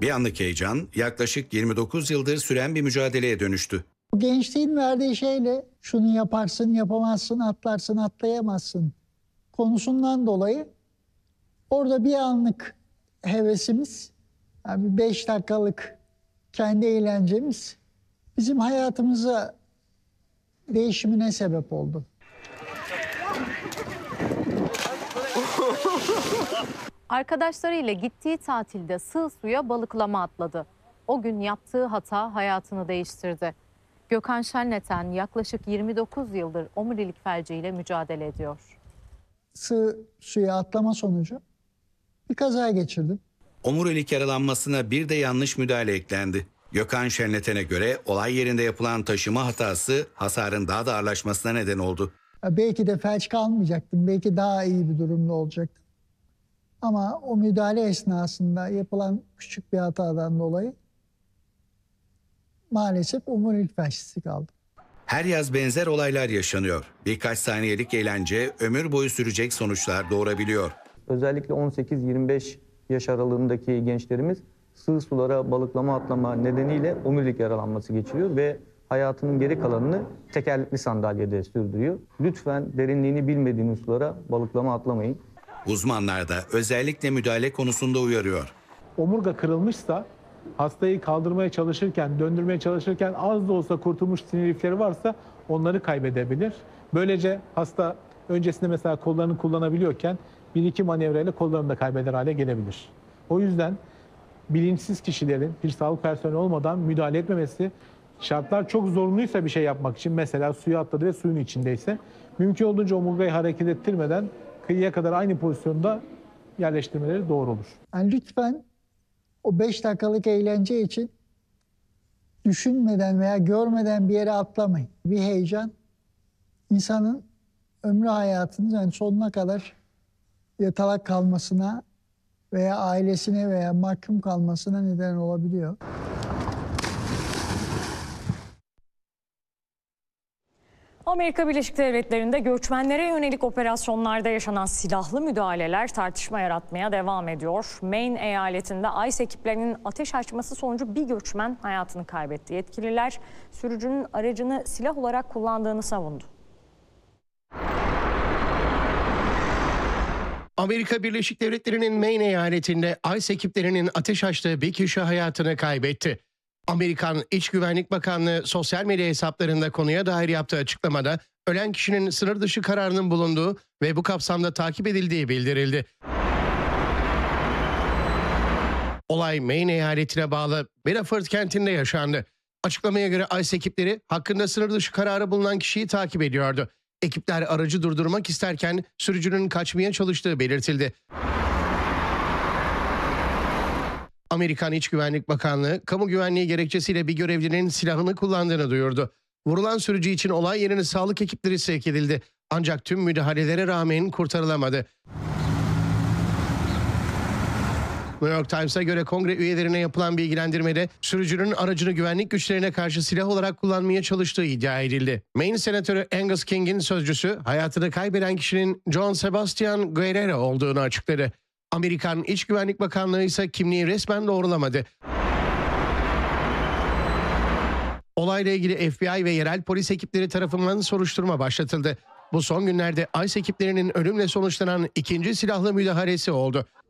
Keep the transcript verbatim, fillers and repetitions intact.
Bir anlık heyecan yaklaşık yirmi dokuz yıldır süren bir mücadeleye dönüştü. Gençliğin verdiği şeyle şunu yaparsın, yapamazsın, atlarsın, atlayamazsın konusundan dolayı orada bir anlık hevesimiz, yani beş dakikalık kendi eğlencemiz bizim hayatımıza değişimine sebep oldu. Arkadaşlarıyla gittiği tatilde sığ suya balıklama atladı. O gün yaptığı hata hayatını değiştirdi. Gökhan Şenleten yaklaşık yirmi dokuz yıldır omurilik felciyle mücadele ediyor. Sığ suya atlama sonucu bir kaza geçirdim. Omurilik yaralanmasına bir de yanlış müdahale eklendi. Gökhan Şenleten'e göre olay yerinde yapılan taşıma hatası hasarın daha da ağırlaşmasına neden oldu. Belki de felç kalmayacaktım, belki daha iyi bir durumda olacaktım. Ama o müdahale esnasında yapılan küçük bir hatadan dolayı maalesef omurilik felçlisi kaldım. Her yaz benzer olaylar yaşanıyor. Birkaç saniyelik eğlence ömür boyu sürecek sonuçlar doğurabiliyor. Özellikle on sekiz yirmi beş yaş aralığındaki gençlerimiz sığ sulara balıklama atlama nedeniyle omurilik yaralanması geçiriyor ve hayatının geri kalanını tekerlekli sandalyede sürdürüyor. Lütfen derinliğini bilmediğiniz sulara balıklama atlamayın. Uzmanlar da özellikle müdahale konusunda uyarıyor. Omurga kırılmışsa hastayı kaldırmaya çalışırken, döndürmeye çalışırken az da olsa kurtulmuş sinir lifleri varsa onları kaybedebilir. Böylece hasta öncesinde mesela kollarını kullanabiliyorken bir iki manevrayla kollarını da kaybeder hale gelebilir. O yüzden bilinçsiz kişilerin bir sağlık personeli olmadan müdahale etmemesi, şartlar çok zorunluysa bir şey yapmak için, mesela suya atladı ve suyun içindeyse mümkün olduğunca omurgayı hareket ettirmeden kıyıya kadar aynı pozisyonda yerleştirmeleri doğru olur. Yani lütfen o beş dakikalık eğlence için düşünmeden veya görmeden bir yere atlamayın. Bir heyecan insanın ömrü hayatının yani sonuna kadar yatalak kalmasına veya ailesine veya mahkum kalmasına neden olabiliyor. Amerika Birleşik Devletleri'nde göçmenlere yönelik operasyonlarda yaşanan silahlı müdahaleler tartışma yaratmaya devam ediyor. Maine eyaletinde ICE ekiplerinin ateş açması sonucu bir göçmen hayatını kaybetti. Yetkililer sürücünün aracını silah olarak kullandığını savundu. Amerika Birleşik Devletleri'nin Maine eyaletinde ICE ekiplerinin ateş açtığı bir kişi hayatını kaybetti. Amerikan İç Güvenlik Bakanlığı sosyal medya hesaplarında konuya dair yaptığı açıklamada ölen kişinin sınır dışı kararının bulunduğu ve bu kapsamda takip edildiği bildirildi. Olay Maine eyaletine bağlı Bedford kentinde yaşandı. Açıklamaya göre ICE ekipleri hakkında sınır dışı kararı bulunan kişiyi takip ediyordu. Ekipler aracı durdurmak isterken sürücünün kaçmaya çalıştığı belirtildi. Amerikan İç Güvenlik Bakanlığı, kamu güvenliği gerekçesiyle bir görevlinin silahını kullandığını duyurdu. Vurulan sürücü için olay yerine sağlık ekipleri sevk edildi. Ancak tüm müdahalelere rağmen kurtarılamadı. New York Times'a göre kongre üyelerine yapılan bilgilendirmede sürücünün aracını güvenlik güçlerine karşı silah olarak kullanmaya çalıştığı iddia edildi. Maine Senatörü Angus King'in sözcüsü hayatını kaybeden kişinin John Sebastian Guerrero olduğunu açıkladı. Amerikan İç Güvenlik Bakanlığı ise kimliği resmen doğrulamadı. Olayla ilgili F B I ve yerel polis ekipleri tarafından soruşturma başlatıldı. Bu son günlerde ICE ekiplerinin ölümle sonuçlanan ikinci silahlı müdahalesi oldu.